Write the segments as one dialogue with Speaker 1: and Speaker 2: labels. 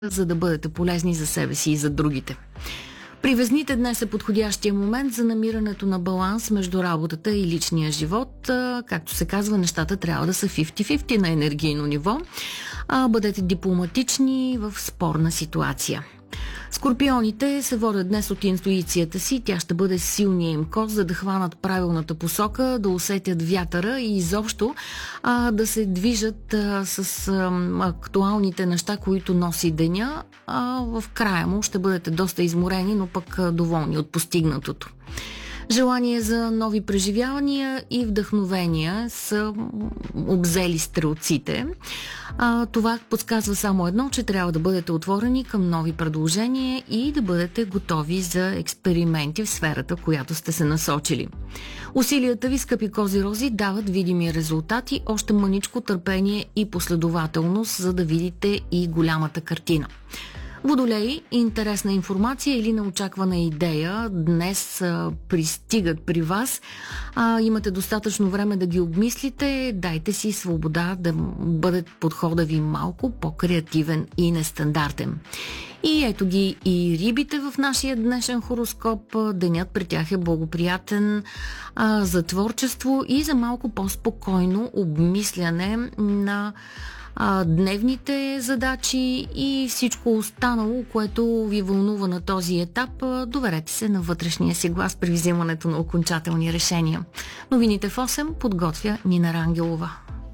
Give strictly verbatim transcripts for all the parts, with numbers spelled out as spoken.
Speaker 1: за да бъдете полезни за себе си и за другите. При Везните днес е подходящия момент за намирането на баланс между работата и личния живот. Както се казва, нещата трябва да са петдесет на петдесет на енергийно ниво. Бъдете дипломатични в спорна ситуация. Скорпионите се водят днес от интуицията си. Тя ще бъде силния им код, за да хванат правилната посока, да усетят вятъра и изобщо а, да се движат а, с а, актуалните неща, които носи деня. А, в края му ще бъдете доста изморени, но пък а, доволни от постигнатото. Желание за нови преживявания и вдъхновения са обзели стрелците. А, това подсказва само едно, че трябва да бъдете отворени към нови предложения и да бъдете готови за експерименти в сферата, която сте се насочили. Усилията ви, скъпи козирози, дават видими резултати, още мъничко търпение и последователност, за да видите и голямата картина. Водолеи, интересна информация или неочаквана идея днес а, пристигат при вас. А, имате достатъчно време да ги обмислите. Дайте си свобода да бъде подхода ви малко по-креативен и нестандартен. И ето ги и рибите в нашия днешен хороскоп. Денят при тях е благоприятен а, за творчество и за малко по-спокойно обмисляне на А, дневните задачи и всичко останало, което ви вълнува на този етап. Доверете се на вътрешния си глас при взимането на окончателни решения. Новините в осем подготвя Нина Рангелова.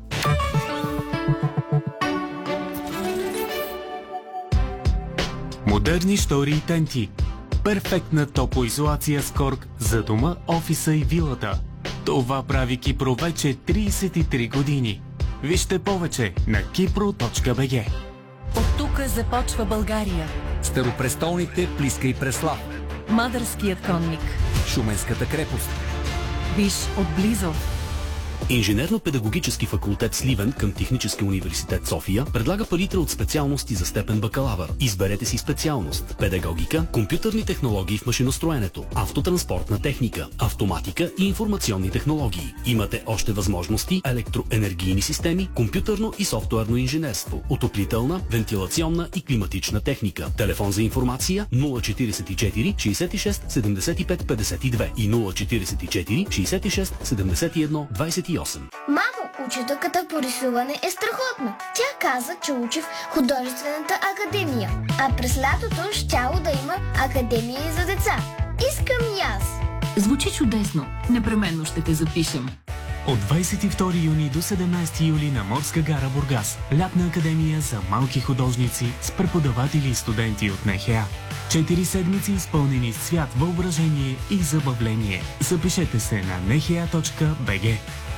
Speaker 2: Модерни штори и тенти. Перфектна топлоизолация с корк за дома, офиса и вилата. Това прави Кипро вече тридесет и три години. Вижте повече на кипро точка би джи.
Speaker 3: От тук започва България.
Speaker 4: Старопрестолните Плиска и Преслав.
Speaker 3: Мадърският конник.
Speaker 4: Шуменската крепост.
Speaker 3: Виж отблизо.
Speaker 5: Инженерно-педагогически факултет Сливен към Технически университет София предлага палитра от специалности за степен бакалавър. Изберете си специалност: педагогика, компютърни технологии в машиностроенето, автотранспортна техника, автоматика и информационни технологии. Имате още възможности: електроенергийни системи, компютърно и софтуерно инженерство, отоплителна, вентилационна и климатична техника. Телефон за информация нула четиридесет и четири шейсет и шест седемдесет и пет петдесет и две и нула четиридесет и четири шейсет и шест седемдесет и едно двадесет и осем.
Speaker 6: Мамо, учителката по рисуване е страхотна. Тя каза, че учи в художествената академия, а през лятото щяло да има академия и за деца. Искам и аз.
Speaker 1: Звучи чудесно. Непременно ще те запишем.
Speaker 2: От двадесет и втори юни до седемнадесети юли на Морска гара Бургас. Лятна академия за малки художници с преподаватели и студенти от НХА. Четири седмици изпълнени с цвят, въображение и забавление. Запишете се на ен ейч ей точка би джи.